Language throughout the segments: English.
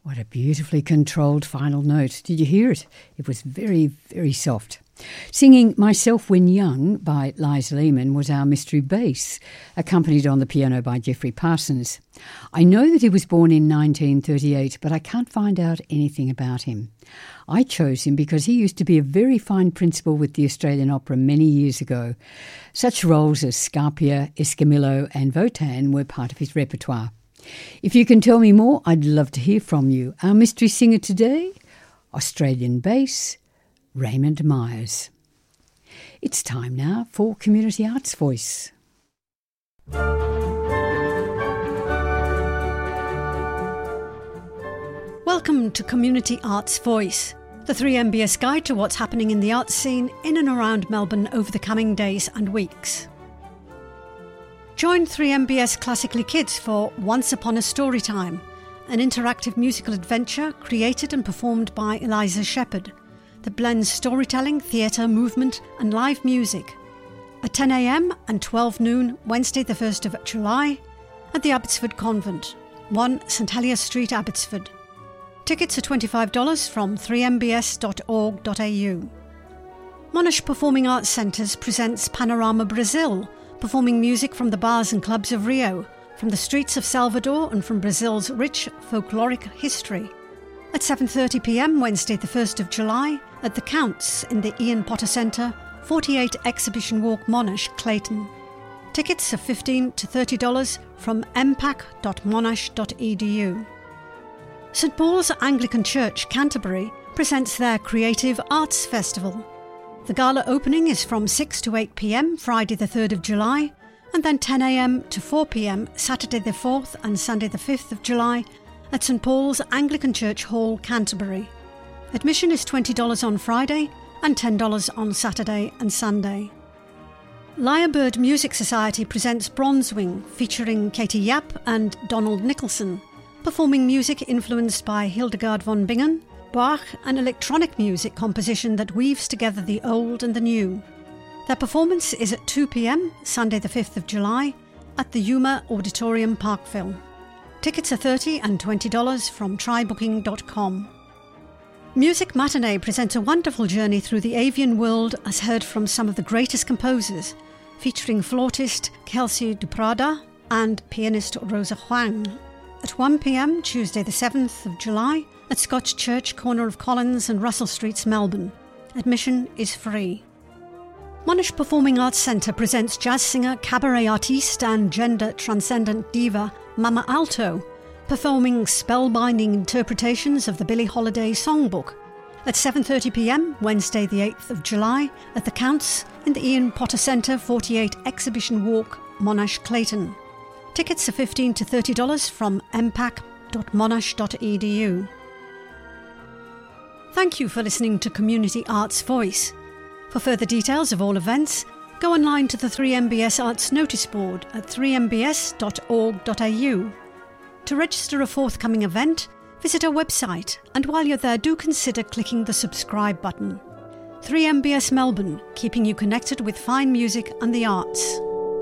What a beautifully controlled final note. Did you hear it? It was very, very soft. Singing Myself When Young by Liza Lehman was our mystery bass, accompanied on the piano by Jeffrey Parsons. I know that he was born in 1938, but I can't find out anything about him. I chose him because he used to be a very fine principal with the Australian Opera many years ago. Such roles as Scarpia, Escamillo and Wotan were part of his repertoire. If you can tell me more, I'd love to hear from you. Our mystery singer today, Australian bass, Raymond Myers. It's time now for Community Arts Voice. Welcome to Community Arts Voice, the 3MBS guide to what's happening in the arts scene in and around Melbourne over the coming days and weeks. Join 3MBS Classically Kids for Once Upon a Storytime, an interactive musical adventure created and performed by Eliza Shepherd that blends storytelling, theatre, movement and live music at 10 a.m. and 12 noon Wednesday the 1st of July at the Abbotsford Convent, 1 St Helier Street, Abbotsford. Tickets are $25 from 3mbs.org.au. Monash Performing Arts Centres presents Panorama Brazil, performing music from the bars and clubs of Rio, from the streets of Salvador and from Brazil's rich folkloric history. At 7:30 p.m. Wednesday the 1st of July at the Counts in the Ian Potter Centre, 48 Exhibition Walk, Monash, Clayton. Tickets are $15 to $30 from mpac.monash.edu. St Paul's Anglican Church, Canterbury, presents their Creative Arts Festival. The gala opening is from 6 to 8 p.m. Friday the 3rd of July, and then 10 a.m. to 4 p.m. Saturday the 4th and Sunday the 5th of July at St Paul's Anglican Church Hall, Canterbury. Admission is $20 on Friday and $10 on Saturday and Sunday. Lyrebird Music Society presents Bronzewing, featuring Katie Yap and Donald Nicholson, performing music influenced by Hildegard von Bingen, Bach and electronic music composition that weaves together the old and the new. Their performance is at 2 p.m. Sunday the 5th of July at the Yuma Auditorium, Parkville. Tickets are $30 and $20 from trybooking.com. Music Matinee presents a wonderful journey through the avian world as heard from some of the greatest composers, featuring flautist Kelsey Duprada and pianist Rosa Huang. At 1 p.m. Tuesday the 7th of July at Scotch Church, corner of Collins and Russell Streets, Melbourne. Admission is free. Monash Performing Arts Centre presents jazz singer, cabaret artiste and gender transcendent diva Mama Alto, performing spellbinding interpretations of the Billie Holiday songbook at 7:30 p.m. Wednesday the 8th of July at the Counts in the Ian Potter Centre, 48 Exhibition Walk, Monash, Clayton. Tickets are $15 to $30 from mpac.monash.edu. Thank you for listening to Community Arts Voice. For further details of all events, go online to the 3MBS Arts Notice Board at 3mbs.org.au. To register a forthcoming event, visit our website, and while you're there, do consider clicking the subscribe button. 3MBS Melbourne, keeping you connected with fine music and the arts.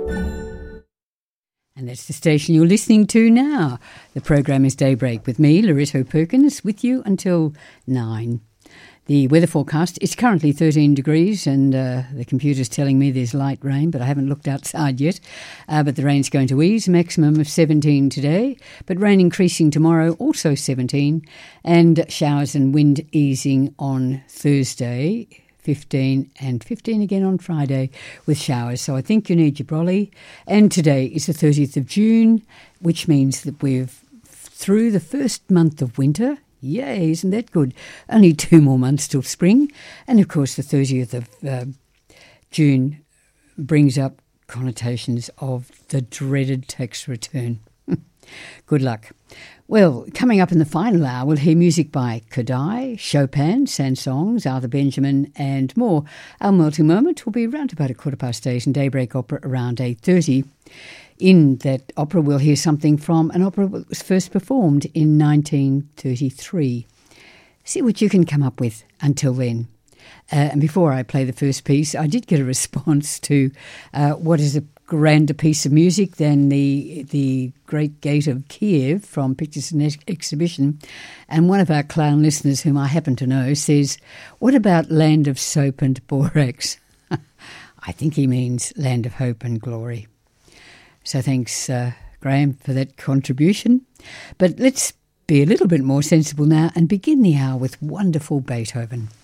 And that's the station you're listening to now. The program is Daybreak with me, Loretto Perkins, with you until 9. The weather forecast is currently 13 degrees and the computer's telling me there's light rain, but I haven't looked outside yet. But the rain's going to ease, maximum of 17 today, but rain increasing tomorrow, also 17, and showers and wind easing on Thursday, 15 and 15 again on Friday with showers. So I think you need your brolly. And today is the 30th of June, which means that we're through the first month of winter. Yay, isn't that good? Only 2 more months till spring. And of course the 30th of June brings up connotations of the dreaded tax return. Good luck. Well, coming up in the final hour, we'll hear music by Kodály, Chopin, Saint-Saëns, Arthur Benjamin and more. Our multi-moment will be around about 8:15 and Daybreak Opera around 8:30. In that opera, we'll hear something from an opera that was first performed in 1933. See what you can come up with until then. And before I play the first piece, I did get a response to what is a grander piece of music than the Great Gate of Kiev from Pictures and Exhibition. And one of our clown listeners, whom I happen to know, says, "What about Land of Soap and Borax?" I think he means Land of Hope and Glory. So thanks, Graham, for that contribution. But let's be a little bit more sensible now and begin the hour with wonderful Beethoven.